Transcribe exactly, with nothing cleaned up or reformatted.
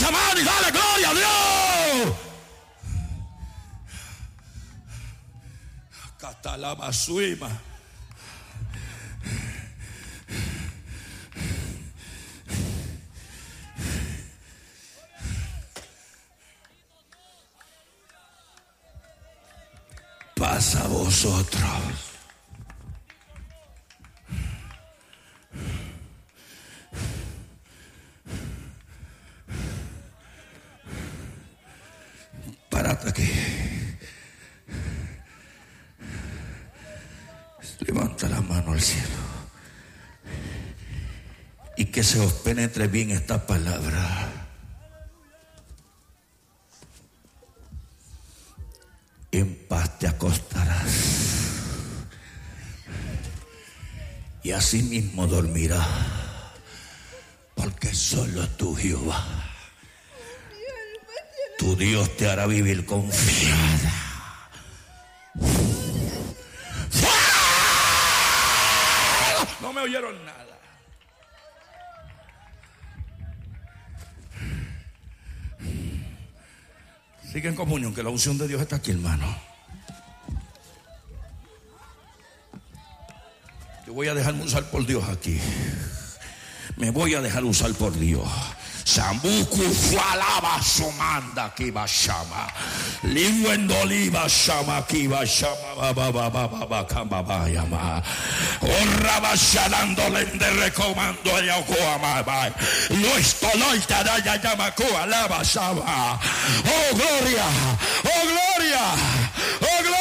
esa mano y dale gloria a Dios. Catalabasuima. Pasa a vosotros. Párate aquí. Levanta la mano al cielo y que se os penetre bien esta palabra. En paz te acostarás y así mismo dormirás, porque solo tú, Jehová, tu Dios, te hará vivir confiada. No me oyeron nada. Sigue en comunión, que la unción de Dios está aquí, hermano. Yo voy a dejarme usar por Dios aquí. Me voy a dejar usar por Dios. Sambuku falaba somanda kiba shama. Liwendoliba shama kiba shama baba baba baba kamba bayama. Oraba shalando lende recomando el yokoama bay. Lo estoloita da ya llama ko alaba shama. Oh gloria, oh gloria, oh gloria.